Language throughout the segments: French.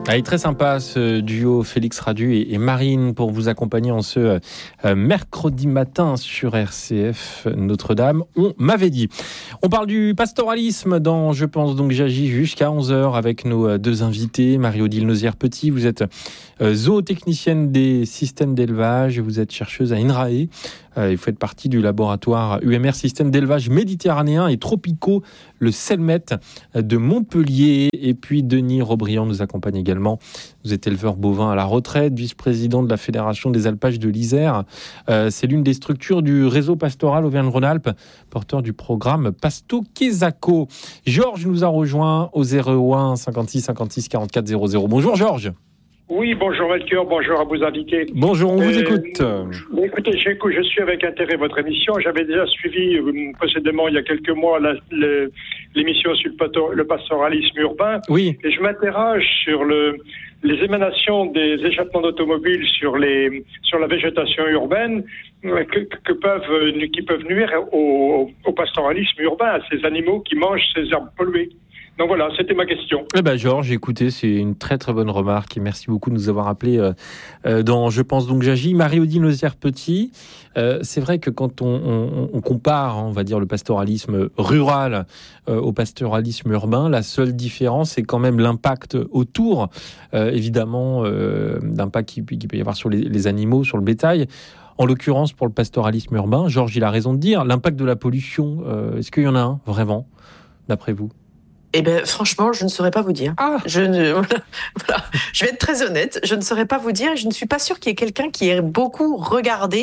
Allez, très sympa ce duo Félix Radu et Marine pour vous accompagner en ce mercredi matin sur RCF Notre-Dame. On m'avait dit. On parle du pastoralisme dans Je pense donc j'agis jusqu'à 11h avec nos deux invités. Marie-Odile Nozière-Petit, vous êtes zootechnicienne des systèmes d'élevage, vous êtes chercheuse à INRAE. Vous faites partie du laboratoire UMR Système d'élevage méditerranéen et tropicaux, le CELMET de Montpellier. Et puis Denis Robriand nous accompagne également. Vous êtes éleveur bovin à la retraite, vice-président de la Fédération des alpages de l'Isère. C'est l'une des structures du réseau pastoral Auvergne-Rhône-Alpes, porteur du programme Pasto Quesaco. Georges nous a rejoint au 01 56 56 44 00. Bonjour Georges. Oui, bonjour Melchior, bonjour à vos invités. Bonjour, on vous écoute. Écoutez, je suis avec intérêt votre émission. J'avais déjà suivi précédemment, il y a quelques mois, l'émission sur le pastoralisme urbain. Oui. Et je m'interroge sur les émanations des échappements d'automobiles sur la végétation urbaine qui peuvent nuire au pastoralisme urbain, à ces animaux qui mangent ces herbes polluées. Donc voilà, c'était ma question. Georges, écoutez, c'est une très très bonne remarque et merci beaucoup de nous avoir appelés dans Je pense donc j'agis. Marie-Odile Nozière-Petit, c'est vrai que quand on compare, on va dire, le pastoralisme rural au pastoralisme urbain, la seule différence, c'est quand même l'impact autour, évidemment, d'impact qu'il peut y avoir sur les animaux, sur le bétail. En l'occurrence, pour le pastoralisme urbain, Georges, il a raison de dire, l'impact de la pollution, est-ce qu'il y en a un, vraiment, d'après vous ? Eh bien, franchement, je ne saurais pas vous dire. Je vais être très honnête, je ne saurais pas vous dire et je ne suis pas sûre qu'il y ait quelqu'un qui ait beaucoup regardé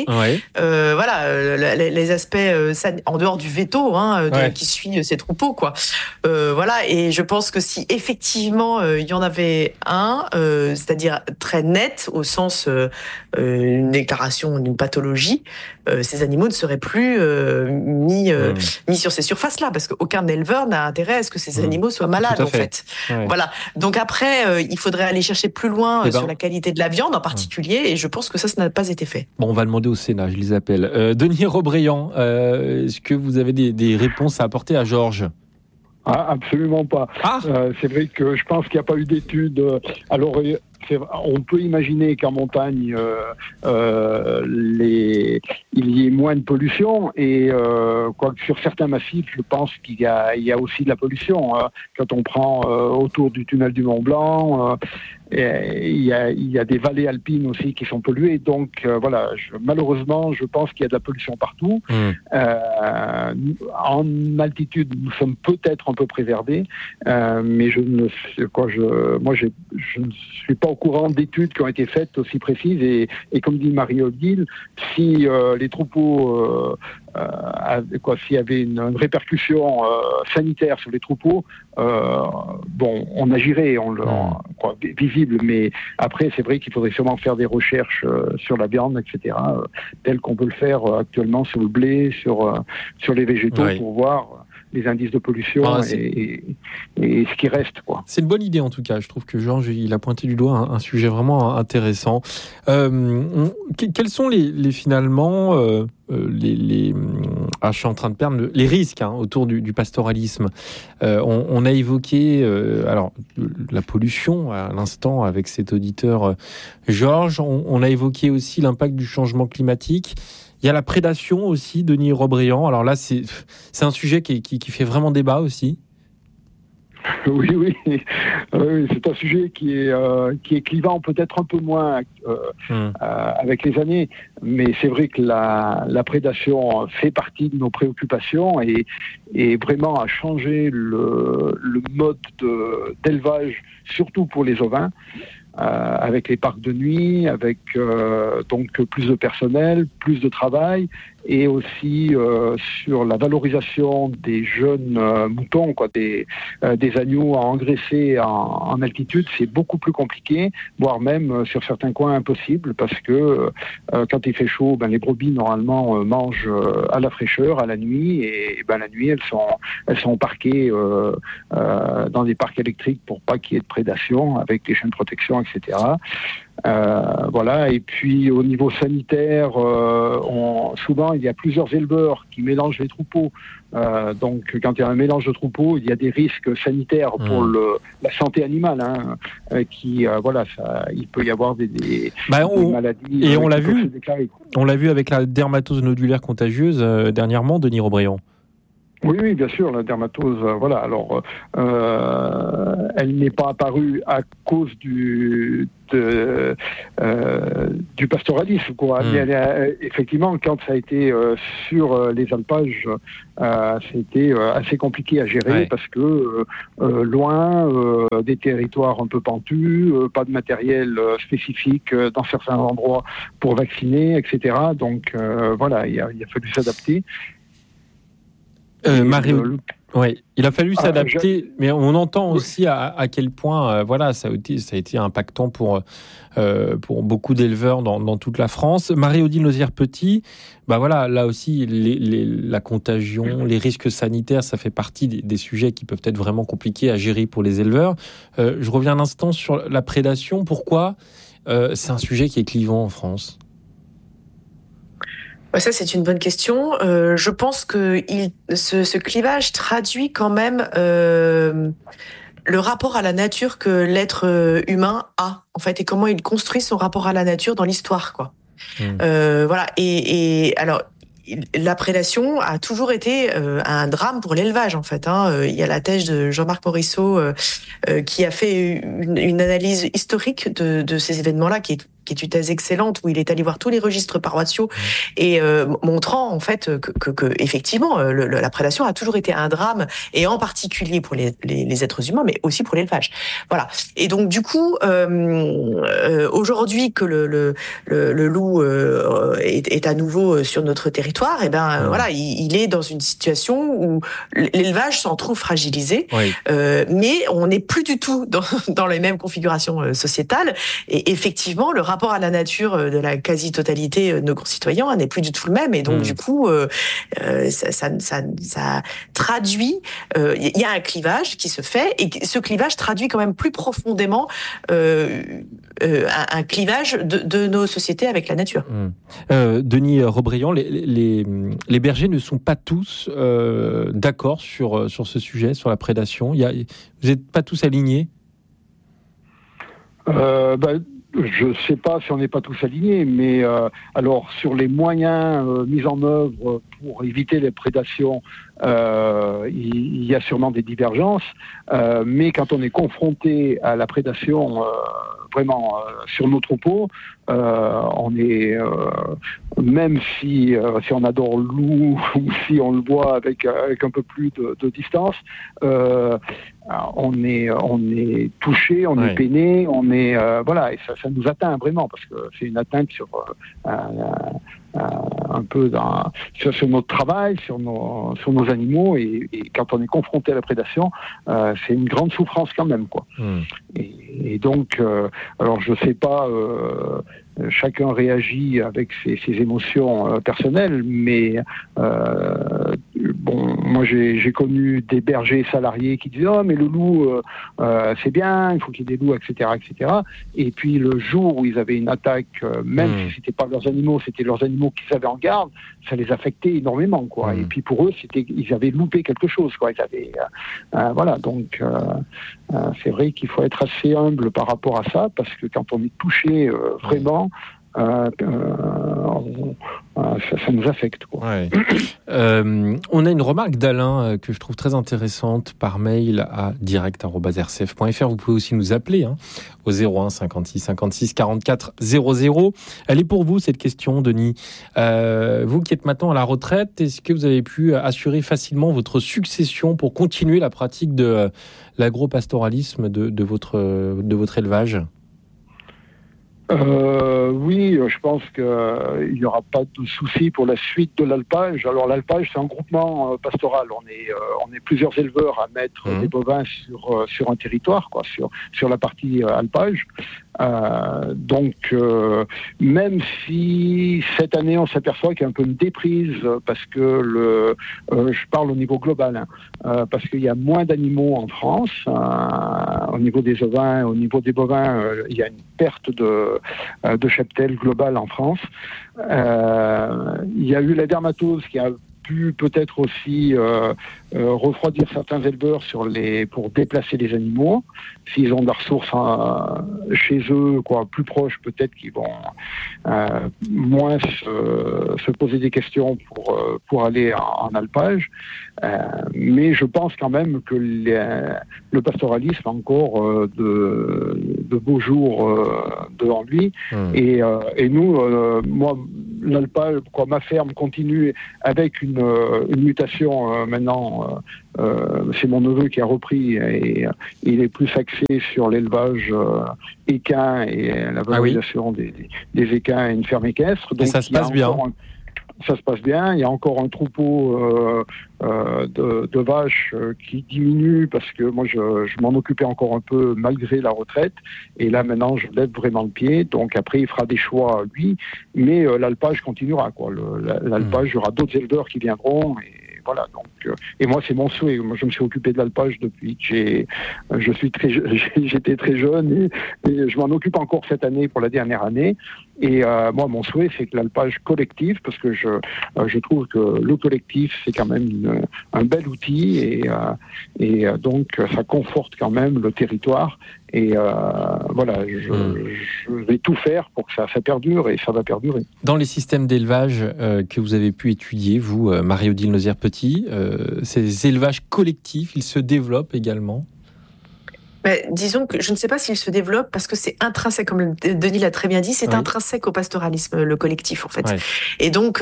les aspects en dehors du veto qui suit ces troupeaux, quoi. Et je pense que si effectivement il y en avait un, c'est-à-dire très net au sens une déclaration d'une pathologie, ces animaux ne seraient plus mis sur ces surfaces-là, parce qu'aucun éleveur n'a intérêt à ce que ces animaux soient malades, en fait. Ouais. Voilà. Donc après, il faudrait aller chercher plus loin sur la qualité de la viande en particulier, et je pense que ça n'a pas été fait. Bon, on va demander au Sénat, je les appelle. Denis Robriand, est-ce que vous avez des réponses à apporter à Georges ? Absolument pas. C'est vrai que je pense qu'il n'y a pas eu d'études. Alors, on peut imaginer qu'en montagne, il y ait moins de pollution et quoique sur certains massifs, je pense qu'il y a aussi de la pollution. Quand on prend autour du tunnel du Mont Blanc, il y a des vallées alpines aussi qui sont polluées. Donc malheureusement, je pense qu'il y a de la pollution partout. En altitude, nous sommes peut-être un peu préservés, mais je ne suis pas au courant d'études qui ont été faites aussi précises et comme dit Marie-Odile, si les troupeaux s'il y avait une répercussion sanitaire sur les troupeaux, on agirait visible, mais après c'est vrai qu'il faudrait sûrement faire des recherches sur la viande, etc., tel qu'on peut le faire actuellement sur le blé, sur les végétaux, pour voir les indices de pollution et ce qui reste, quoi. C'est une bonne idée en tout cas. Je trouve que Georges, il a pointé du doigt un sujet vraiment intéressant. Quels sont finalement je suis en train de perdre les risques autour du pastoralisme. On a évoqué la pollution à l'instant avec cet auditeur Georges. On a évoqué aussi l'impact du changement climatique. Il y a la prédation aussi, Denis Robriand. Alors là, c'est un sujet qui fait vraiment débat aussi. Oui, c'est un sujet qui est clivant, peut-être un peu moins avec les années, mais c'est vrai que la prédation fait partie de nos préoccupations et vraiment a changé le mode d'élevage, surtout pour les ovins. Avec les parcs de nuit, avec donc plus de personnel, plus de travail, et aussi sur la valorisation des jeunes moutons, des agneaux à engraisser en altitude, c'est beaucoup plus compliqué, voire même sur certains coins impossible, parce que quand il fait chaud, les brebis normalement mangent à la fraîcheur, à la nuit, et la nuit elles sont parquées dans des parcs électriques pour pas qu'il y ait de prédation avec les chaînes de protection, etc. Voilà. Et puis au niveau sanitaire, souvent il y a plusieurs éleveurs qui mélangent les troupeaux. Donc quand il y a un mélange de troupeaux, il y a des risques sanitaires pour la santé animale, il peut y avoir des maladies. Et on l'a vu. On l'a vu avec la dermatose nodulaire contagieuse dernièrement, Denis Robriand. Oui, bien sûr, la dermatose, Alors, elle n'est pas apparue à cause du pastoralisme, quoi. Mais effectivement, quand ça a été sur les alpages, c'était assez compliqué à gérer parce que loin des territoires un peu pentus, pas de matériel spécifique dans certains endroits pour vacciner, etc. Donc, il a fallu s'adapter. Il a fallu s'adapter, mais on entend aussi à quel point ça a été impactant pour beaucoup d'éleveurs dans toute la France. Marie-Odile Nozière-Petit, là aussi, la contagion, les risques sanitaires, ça fait partie des sujets qui peuvent être vraiment compliqués à gérer pour les éleveurs. Je reviens un instant sur la prédation. Pourquoi c'est un sujet qui est clivant en France ? Ça, c'est une bonne question. Je pense que ce clivage traduit quand même le rapport à la nature que l'être humain a, en fait, et comment il construit son rapport à la nature dans l'histoire, quoi. Et alors, la prédation a toujours été un drame pour l'élevage, en fait. Il y a la thèse de Jean-Marc Morisseau qui a fait une analyse historique de ces événements-là, qui est une thèse excellente, où il est allé voir tous les registres paroissiaux et montrant en fait que effectivement la prédation a toujours été un drame, et en particulier pour les êtres humains, mais aussi pour l'élevage. Voilà. Et donc du coup, aujourd'hui que le loup est à nouveau sur notre territoire, il est dans une situation où l'élevage s'en trouve fragilisé, mais on n'est plus du tout dans les mêmes configurations sociétales, et effectivement le rapport à la nature de la quasi-totalité de nos concitoyens n'est plus du tout le même, et donc du coup ça traduit, il y a un clivage qui se fait, et ce clivage traduit quand même plus profondément un clivage de nos sociétés avec la nature. Denis Robriand, les bergers ne sont pas tous d'accord sur ce sujet, sur la prédation. Vous n'êtes pas tous alignés ? Je ne sais pas si on n'est pas tous alignés, mais alors sur les moyens mis en œuvre pour éviter les prédations, il y a sûrement des divergences, mais quand on est confronté à la prédation vraiment sur nos troupeaux, on est même si on adore le loup ou si on le voit avec un peu plus de distance, on est touché, on est peiné, on est et ça nous atteint vraiment, parce que c'est une atteinte sur un peu sur notre travail, sur nos animaux, et quand on est confronté à la prédation, c'est une grande souffrance quand même, quoi. Et donc, alors je sais pas, chacun réagit avec ses émotions personnelles, mais moi j'ai connu des bergers salariés qui disaient mais le loup c'est bien, il faut qu'il y ait des loups, etc. Et puis le jour où ils avaient une attaque, même si c'était pas leurs animaux, c'était leurs animaux qu'ils avaient en garde, ça les affectait énormément, quoi. Et puis pour eux, ils avaient loupé quelque chose, quoi. Ils avaient donc c'est vrai qu'il faut être assez humble par rapport à ça, parce que quand on est touché vraiment, ça nous affecte, quoi. On a une remarque d'Alain que je trouve très intéressante par mail à direct@rcf.fr. Vous pouvez aussi nous appeler au 01 56 56 44 00. Elle est pour vous, cette question, Denis. Vous qui êtes maintenant à la retraite, est-ce que vous avez pu assurer facilement votre succession pour continuer la pratique de l'agropastoralisme de votre élevage ? Oui, je pense qu'il n'y aura pas de souci pour la suite de l'alpage. Alors l'alpage, c'est un groupement pastoral. On est plusieurs éleveurs à mettre des bovins sur un territoire, quoi, sur la partie alpage. Donc, même si cette année on s'aperçoit qu'il y a un peu une déprise, parce que je parle au niveau global, parce qu'il y a moins d'animaux en France, au niveau des ovins, au niveau des bovins, il y a une perte de cheptel globale en France. Il y a eu la dermatose qui a pu peut-être aussi refroidir certains éleveurs pour déplacer les animaux. S'ils ont de la ressource chez eux, plus proche, peut-être qu'ils vont moins se poser des questions pour aller en alpage. Mais je pense quand même que le pastoralisme a encore de beaux jours devant lui. Et nous, moi, l'alpage, ma ferme continue avec une mutation maintenant. C'est mon neveu qui a repris et il est plus axé sur l'élevage équin et la valorisation des équins et une ferme équestre. Donc, et ça se passe bien. Ça se passe bien. Il y a encore un troupeau de vaches qui diminue parce que moi je m'en occupais encore un peu malgré la retraite. Et là maintenant je lève vraiment le pied. Donc après il fera des choix lui, mais l'alpage continuera. L'alpage, il y aura d'autres éleveurs qui viendront. Voilà, donc, et moi, c'est mon souhait. Moi, je me suis occupé de l'alpage depuis que j'étais très jeune et je m'en occupe encore cette année pour la dernière année. Et moi, mon souhait, c'est que l'alpage collectif, parce que je trouve que le collectif, c'est quand même un bel outil et donc ça conforte quand même le territoire. Et voilà, je vais tout faire pour que ça perdure et ça va perdurer. Dans les systèmes d'élevage que vous avez pu étudier, vous, Marie-Odile Nozière-Petit, ces élevages collectifs, ils se développent également ? Disons que je ne sais pas s'il se développe parce que c'est intrinsèque, comme Denis l'a très bien dit, c'est intrinsèque au pastoralisme, le collectif en fait. Ouais. Et donc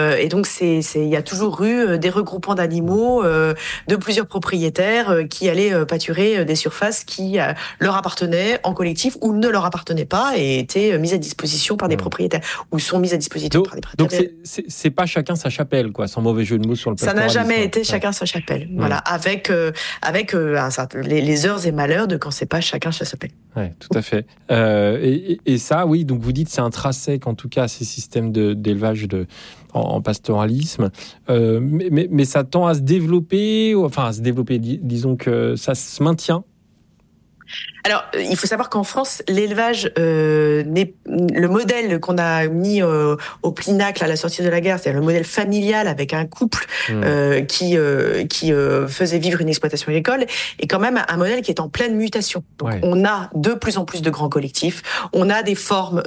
il y a toujours eu des regroupements d'animaux de plusieurs propriétaires qui allaient pâturer des surfaces qui leur appartenaient en collectif ou ne leur appartenaient pas et étaient mises à disposition par des propriétaires ou sont mises à disposition par des propriétaires. Donc c'est pas chacun sa chapelle, quoi, sans mauvais jeu de mots sur le pastoralisme. Ça n'a jamais été chacun sa chapelle. Voilà, avec les heures et malheurs de quand c'est pas chacun sa chapelle. Oui, tout à fait. Et ça, oui, donc vous dites c'est intrinsèque en tout cas ces systèmes d'élevage en pastoralisme, mais ça tend à se développer, disons que ça se maintient. Alors, il faut savoir qu'en France, l'élevage, le modèle qu'on a mis au pinacle à la sortie de la guerre, c'est-à-dire le modèle familial avec un couple qui faisait vivre une exploitation agricole, est quand même un modèle qui est en pleine mutation. Donc, on a de plus en plus de grands collectifs, on a des formes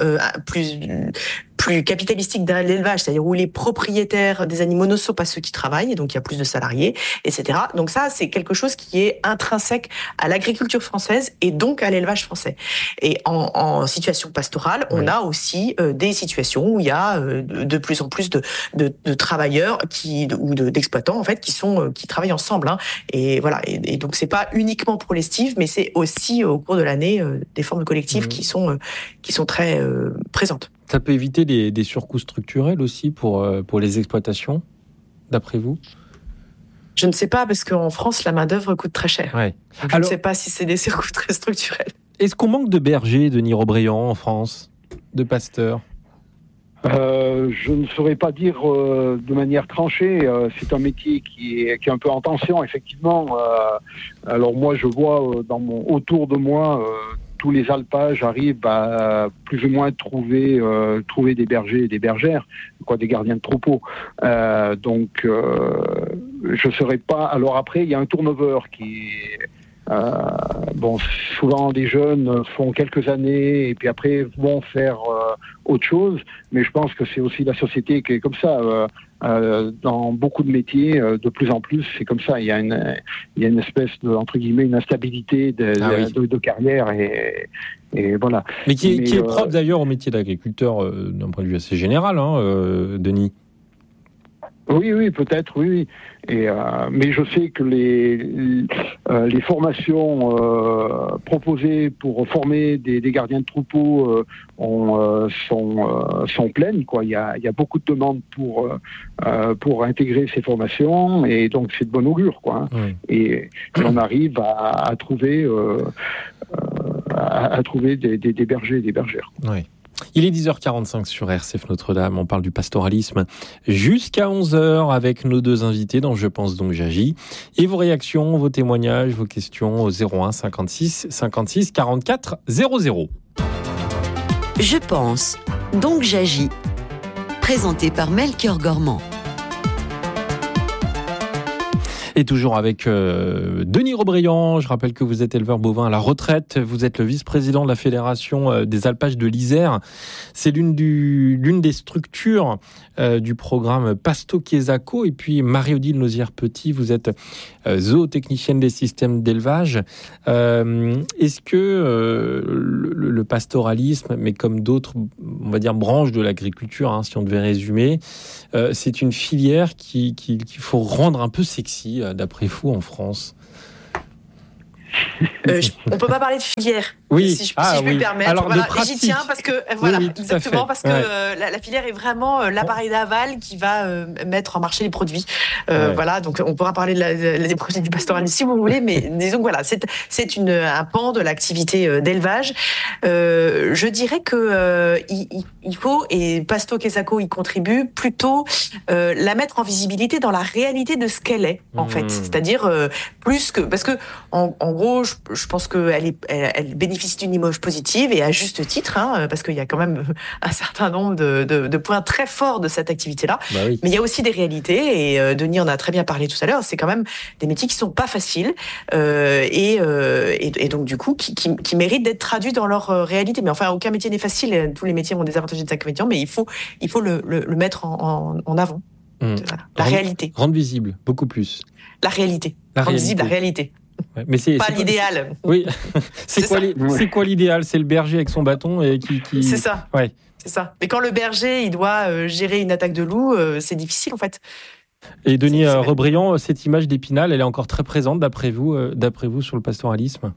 plus capitalistique de l'élevage, c'est-à-dire où les propriétaires des animaux ne sont pas ceux qui travaillent, et donc il y a plus de salariés, etc. Donc ça, c'est quelque chose qui est intrinsèque à l'agriculture française et donc à l'élevage français. Et en situation pastorale, on a aussi des situations où il y a de plus en plus de travailleurs d'exploitants en fait qui travaillent ensemble. Hein. Et voilà. Et donc c'est pas uniquement pour l'estive, mais c'est aussi au cours de l'année des formes collectives qui sont très présentes. Ça peut éviter des surcoûts structurels aussi pour les exploitations, d'après vous ? Je ne sais pas, parce qu'en France, la main-d'œuvre coûte très cher. Ouais. Je ne sais pas si c'est des surcoûts très structurels. Est-ce qu'on manque de bergers, Denis Robreillan, en France, de pasteurs ? Je ne saurais pas dire de manière tranchée. C'est un métier qui est un peu en tension, effectivement. Alors moi, je vois autour de moi... tous les alpages arrivent à plus ou moins trouver des bergers et des bergères, des gardiens de troupeaux. Donc, je ne saurais pas. Alors après, il y a un turnover qui souvent des jeunes font quelques années et puis après vont faire autre chose. Mais je pense que c'est aussi la société qui est comme ça. Dans beaucoup de métiers, de plus en plus, c'est comme ça. Il y a une espèce de, entre guillemets, une instabilité de carrière et voilà. Mais qui est propre d'ailleurs au métier d'agriculteur d'un point de vue assez général, Denis. Oui, peut-être, oui. Mais je sais que les formations proposées pour former des gardiens de troupeaux sont pleines, quoi. Il y a beaucoup de demandes pour intégrer ces formations, et donc c'est de bon augure, quoi. Hein. Et on arrive à trouver à trouver des bergers et des bergères. Oui. Il est 10h45 sur RCF Notre-Dame. On parle du pastoralisme jusqu'à 11h avec nos deux invités dans Je pense donc j'agis. Et vos réactions, vos témoignages, vos questions au 01 56 56 44 00. Je pense donc j'agis. Présenté par Melchior Gormand. Et toujours avec Denis Rebriand. Je rappelle que vous êtes éleveur bovin à la retraite. Vous êtes le vice-président de la Fédération des alpages de l'Isère. C'est l'une des structures du programme Pasto Quiesaco. Et puis Marie-Odile Nozière-Petit, vous êtes zootechnicienne des systèmes d'élevage. Est-ce que le pastoralisme, mais comme d'autres, on va dire, branches de l'agriculture, si on devait résumer, c'est une filière qu'il faut rendre un peu sexy, d'après vous, en France? On peut pas parler de filière, si je peux me permettre. Alors, j'y tiens parce que parce que la filière est vraiment l'appareil d'aval qui va mettre en marché les produits. Voilà, donc on pourra parler des produits du pastoralisme si vous voulez, mais disons que voilà, c'est un pan de l'activité d'élevage. Je dirais que il faut, et Pasto Quiesaco y contribue, plutôt la mettre en visibilité dans la réalité de ce qu'elle est, en fait. C'est-à-dire plus que, parce que en gros, je pense qu'elle elle bénéficie d'une image positive, et à juste titre, parce qu'il y a quand même un certain nombre de points très forts de cette activité-là. Bah oui. Mais il y a aussi des réalités, et Denis en a très bien parlé tout à l'heure. C'est quand même des métiers qui sont pas faciles, et donc du coup qui méritent d'être traduits dans leur réalité. Mais enfin, aucun métier n'est facile. Tous les métiers ont des avantages et des inconvénients, mais il faut le mettre en avant. La réalité. Rendre visible, beaucoup plus. La réalité. Rendre visible la réalité. Ouais, mais c'est l'idéal. Oui. C'est quoi l'idéal? C'est le berger avec son bâton et qui... C'est ça. Ouais. C'est ça. Mais quand le berger il doit gérer une attaque de loup, c'est difficile en fait. Et Denis Rebriand, cette image d'Épinal, elle est encore très présente d'après vous sur le pastoralisme?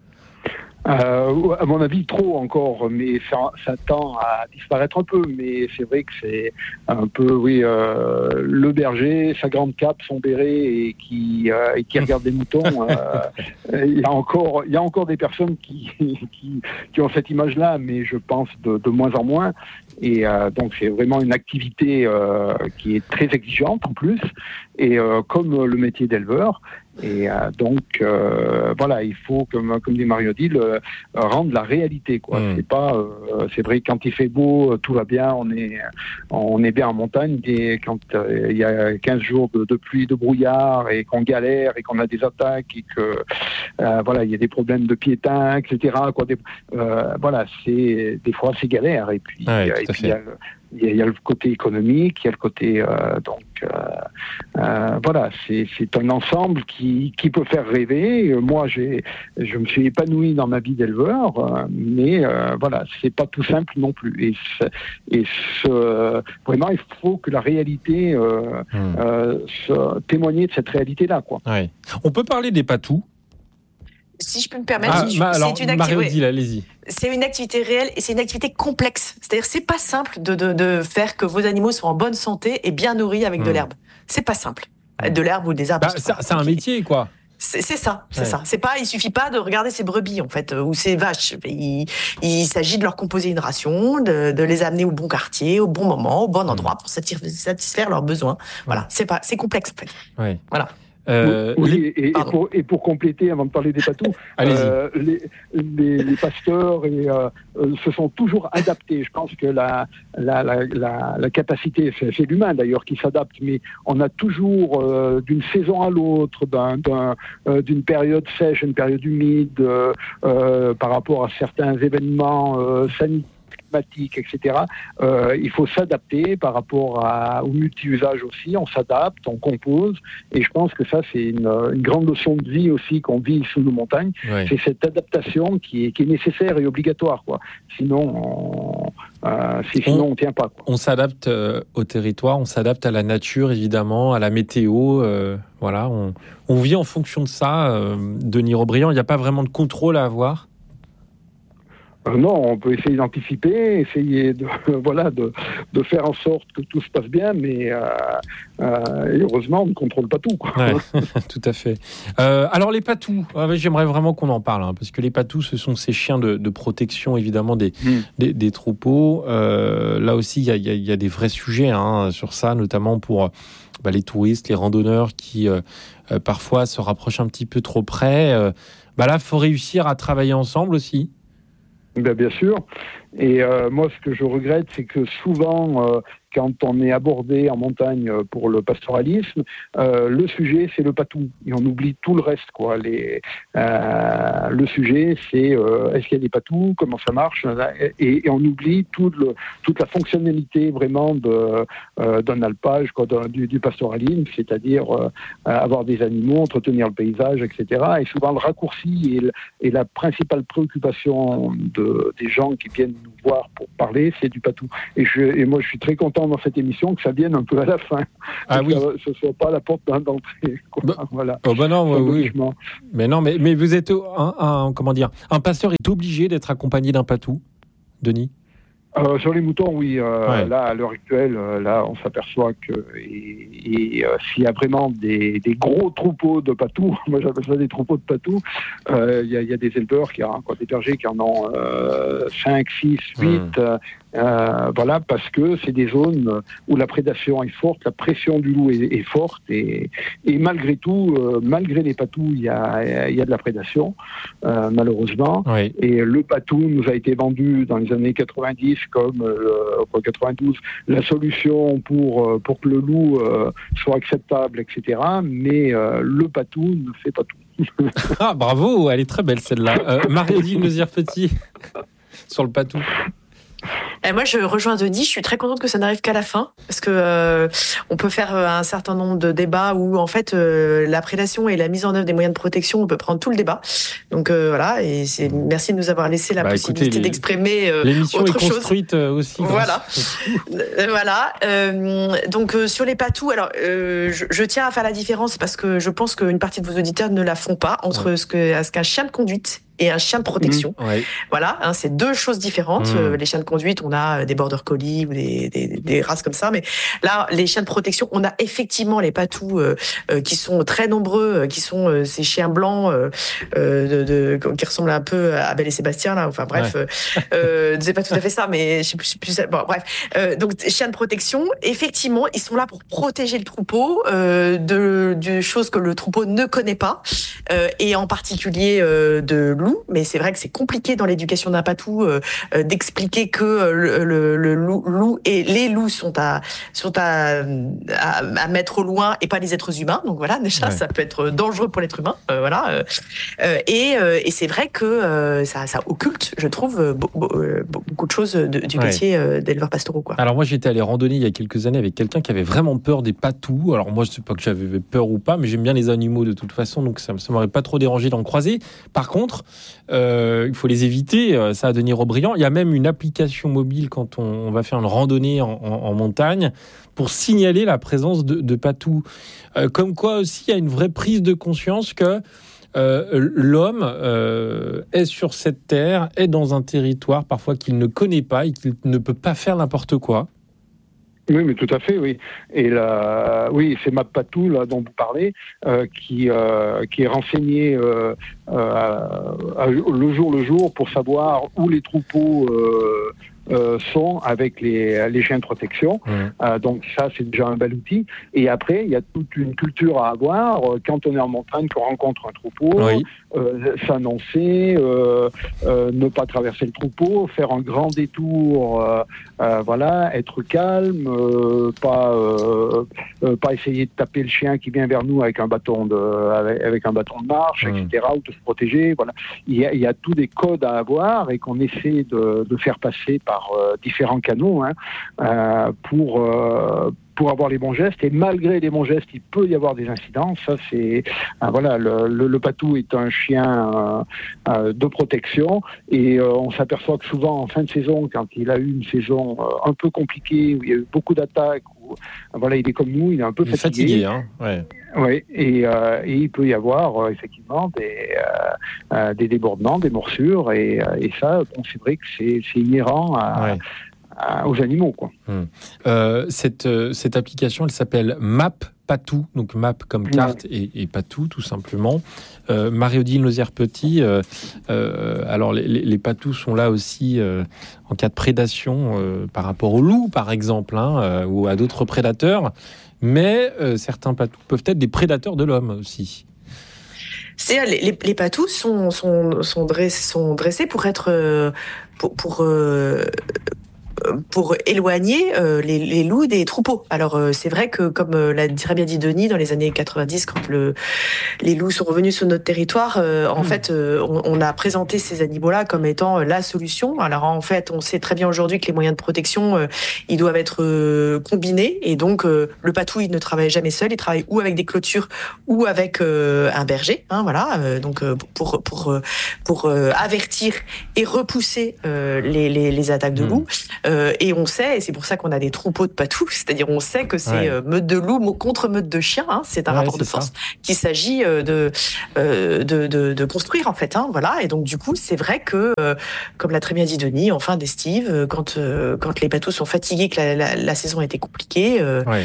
À mon avis, trop encore, mais ça tend à disparaître un peu. Mais c'est vrai que c'est un peu, le berger, sa grande cape, son béret, et qui regarde des moutons. Il y a encore des personnes qui ont cette image-là, mais je pense de moins en moins. Et donc c'est vraiment une activité qui est très exigeante en plus, et comme le métier d'éleveur. Et donc voilà, il faut, comme dit Marie-Odile, rendre la réalité, quoi. C'est pas, c'est vrai que quand il fait beau, tout va bien, on est bien en montagne. Et quand il y a 15 jours de pluie, de brouillard, et qu'on galère, et qu'on a des attaques, et que voilà, il y a des problèmes de piétins, etc. Quoi. Voilà, des fois c'est galère. Et puis il y a le côté économique, il y a le côté voilà, c'est un ensemble qui peut faire rêver. Moi, je me suis épanoui dans ma vie d'éleveur, mais voilà, c'est pas tout simple non plus. Vraiment, il faut que la réalité témoigner de cette réalité-là, quoi. Ouais. On peut parler des patous. Si je peux me permettre, allez-y. C'est une activité réelle et c'est une activité complexe. C'est-à-dire, c'est pas simple de faire que vos animaux soient en bonne santé et bien nourris avec de l'herbe. C'est pas simple. De l'herbe ou des arbres. C'est un métier, quoi. C'est ça. C'est pas, il suffit pas de regarder ses brebis, en fait, ou ses vaches. Il s'agit de leur composer une ration, de les amener au bon quartier, au bon moment, au bon endroit pour satisfaire leurs besoins. Voilà. C'est complexe, en fait. Ouais. Voilà. Et pour compléter, avant de parler des patous, les pasteurs se sont toujours adaptés. Je pense que la capacité, c'est l'humain d'ailleurs qui s'adapte, mais on a toujours, d'une saison à l'autre, d'une période sèche, une période humide, par rapport à certains événements sanitaires, etc. Il faut s'adapter par rapport au multi-usage aussi. On s'adapte, on compose, et je pense que ça, c'est une grande notion de vie aussi qu'on vit sous nos montagnes. Ouais. C'est cette adaptation qui est nécessaire et obligatoire, quoi. Sinon, on tient pas, quoi. On s'adapte au territoire, on s'adapte à la nature, évidemment, à la météo. Voilà, on vit en fonction de ça. Denis Rebriand, il n'y a pas vraiment de contrôle à avoir. Non, on peut essayer d'anticiper, essayer de faire en sorte que tout se passe bien, mais heureusement, on ne contrôle pas tout, quoi. Ouais, tout à fait. Alors les patous, j'aimerais vraiment qu'on en parle, parce que les patous, ce sont ces chiens de protection, évidemment, des troupeaux. Là aussi, il y a des vrais sujets sur ça, notamment pour les touristes, les randonneurs qui parfois se rapprochent un petit peu trop près. Là, il faut réussir à travailler ensemble aussi. Bien sûr. Et moi, ce que je regrette, c'est que souvent, quand on est abordé en montagne pour le pastoralisme, le sujet, c'est le patou. Et on oublie tout le reste, quoi. Le sujet, c'est est-ce qu'il y a des patous, comment ça marche, et on oublie toute la fonctionnalité vraiment d'un alpage, quoi, du pastoralisme, c'est-à-dire avoir des animaux, entretenir le paysage, etc. Et souvent, le raccourci et la principale préoccupation des gens qui viennent nous voir pour parler, c'est du patou. Et moi, je suis très content dans cette émission que ça vienne un peu à la fin. Ah oui. Que ce soit pas la porte d'entrée. Voilà. Non, oui. Mais vous êtes un pasteur est obligé d'être accompagné d'un patou, Denis? Sur les moutons, oui. Là, à l'heure actuelle, on s'aperçoit que s'il y a vraiment des gros troupeaux de patous, moi j'appelle ça des troupeaux de patous, il y a des éleveurs des bergers qui en ont 5, 6, 8. Parce que c'est des zones où la prédation est forte, la pression du loup est forte, et malgré tout, malgré les patous, il y a de la prédation, malheureusement. Oui. Et le patou nous a été vendu dans les années 90 comme 92 la solution pour que le loup soit acceptable, etc. Mais le patou ne fait pas tout. Ah, bravo, elle est très belle celle-là. Marie-Odile Mézières-Petit sur le patou. Et moi, je rejoins Denis. Je suis très contente que ça n'arrive qu'à la fin, parce que on peut faire un certain nombre de débats où, en fait, la prédation et la mise en œuvre des moyens de protection, on peut prendre tout le débat. Donc voilà, et merci de nous avoir laissé la possibilité d'exprimer l'émission autre est construite chose. Aussi. Voilà. Donc sur les patous, alors je tiens à faire la différence parce que je pense qu'une partie de vos auditeurs ne la font pas entre ce qu'un chien de conduite et un chien de protection. Voilà, c'est deux choses différentes. Les chiens de conduite, on a des border collies ou des races comme ça, mais là, les chiens de protection, on a effectivement les patous qui sont très nombreux, qui sont ces chiens blancs qui ressemblent un peu à Belle et Sébastien, là. Enfin bref, c'est pas tout à fait ça, mais je sais plus. Bon, bref, donc chiens de protection, effectivement, ils sont là pour protéger le troupeau de choses que le troupeau ne connaît pas, et en particulier de loups. Mais c'est vrai que c'est compliqué dans l'éducation d'un patou d'expliquer que le loup et les loups sont à mettre au loin et pas les êtres humains. Donc voilà, déjà ça peut être dangereux pour l'être humain. Et c'est vrai que ça occulte, je trouve, beaucoup de choses du métier d'éleveur pastoraux, quoi. Alors moi j'étais allé randonner il y a quelques années avec quelqu'un qui avait vraiment peur des patous. Alors moi je sais pas que j'avais peur ou pas, mais j'aime bien les animaux de toute façon, donc ça m'aurait pas trop dérangé d'en croiser. Par contre, il faut les éviter, ça a Denis Robriand. Il y a même une application mobile quand on va faire une randonnée en montagne pour signaler la présence de patous. Comme quoi aussi, il y a une vraie prise de conscience que l'homme est sur cette terre, est dans un territoire parfois qu'il ne connaît pas et qu'il ne peut pas faire n'importe quoi. Oui, mais tout à fait, oui. Et c'est MapPatou là dont vous parlez, qui est renseigné le jour pour savoir où les troupeaux sont avec les chiens de protection. Donc ça, c'est déjà un bel outil. Et après, il y a toute une culture à avoir. Quand on est en montagne, qu'on rencontre un troupeau, s'annoncer, ne pas traverser le troupeau, faire un grand détour, être calme, pas essayer de taper le chien qui vient vers nous avec un bâton de marche, etc., ou de se protéger. Voilà. Il y a tous des codes à avoir et qu'on essaie de faire passer par différents canaux pour pour avoir les bons gestes, et malgré les bons gestes, il peut y avoir des incidents. Ça, c'est voilà, le patou est un chien de protection, et on s'aperçoit que souvent en fin de saison, quand il a eu une saison un peu compliquée, où il y a eu beaucoup d'attaques, voilà, il est comme nous, il est un peu fatigué. Hein, ouais. Oui, et il peut y avoir effectivement des débordements, des morsures, et ça, bon, c'est vrai que c'est inhérent aux animaux, quoi. Cette application, elle s'appelle MapPatou, donc map comme carte et patou tout simplement. Marie-Odile Lauzière-Petit, alors les patous sont là aussi en cas de prédation par rapport aux loups par exemple, ou à d'autres prédateurs, mais certains patous peuvent être des prédateurs de l'homme aussi. Les patous sont dressés pour être pour éloigner les loups des troupeaux. Alors c'est vrai que, comme l'a très bien dit Denis, dans les années 90, quand les loups sont revenus sur notre territoire, en fait, on a présenté ces animaux-là comme étant la solution. Alors en fait, on sait très bien aujourd'hui que les moyens de protection, ils doivent être combinés, et donc le patou, il ne travaille jamais seul, il travaille ou avec des clôtures ou avec un berger, donc pour avertir et repousser les attaques de loups. Et on sait, et c'est pour ça qu'on a des troupeaux de patous, c'est-à-dire on sait que c'est meute de loups contre meute de chiens, c'est un rapport de force qu'il s'agit de construire en fait, voilà. Et donc du coup, c'est vrai que, comme l'a très bien dit Denis, en fin d'estive, quand les patous sont fatigués, que la saison a été compliquée,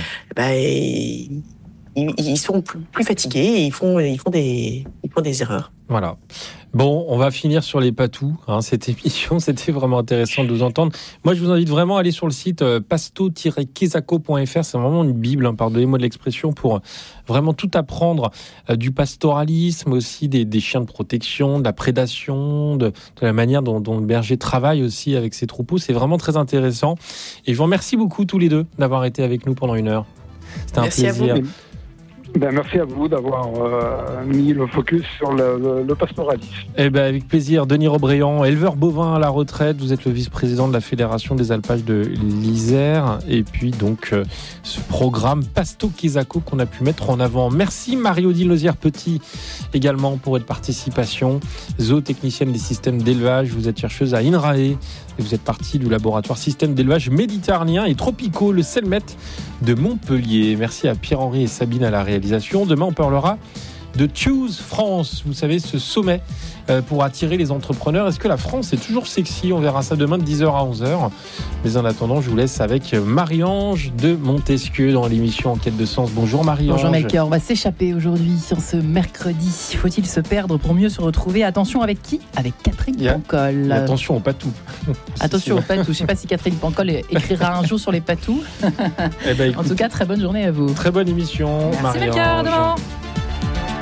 ils sont plus fatigués et ils font des erreurs. Voilà. Bon, on va finir sur les patous. Cette émission, c'était vraiment intéressant de vous entendre. Moi, je vous invite vraiment à aller sur le site pasto-kezako.fr. C'est vraiment une bible, pardonnez-moi de l'expression, pour vraiment tout apprendre du pastoralisme, aussi des chiens de protection, de la prédation, de la manière dont le berger travaille aussi avec ses troupeaux. C'est vraiment très intéressant. Et je vous remercie beaucoup tous les deux d'avoir été avec nous pendant 1 heure. C'était un plaisir. Merci à vous d'avoir mis le focus sur le pastoralisme. Avec plaisir. Denis Robréant, éleveur bovin à la retraite. Vous êtes le vice-président de la Fédération des alpages de l'Isère. Et puis donc ce programme Pasto Kezako qu'on a pu mettre en avant. Merci Marie-Odile Lauzière-Petit également pour votre participation. Zootechnicienne des systèmes d'élevage. Vous êtes chercheuse à INRAE. Et vous êtes partie du laboratoire système d'élevage méditerranéen et tropicaux, le CELMET de Montpellier. Merci à Pierre-Henri et Sabine à la réalisation. Demain, on parlera de Choose France, vous savez, ce sommet pour attirer les entrepreneurs. Est-ce que la France est toujours sexy ? On verra ça demain de 10h à 11h. Mais en attendant, je vous laisse avec Marie-Ange de Montesquieu dans l'émission En quête de sens. Bonjour Marie-Ange. Bonjour Melchior, on va s'échapper aujourd'hui sur ce mercredi. Faut-il se perdre pour mieux se retrouver ? Attention, avec qui ? Avec Catherine Pancol. Attention aux patous. Attention aux patous. Je ne sais pas si Catherine Pancol écrira un jour sur les patous. En tout cas, très bonne journée à vous. Très bonne émission. Merci Melchior, demain.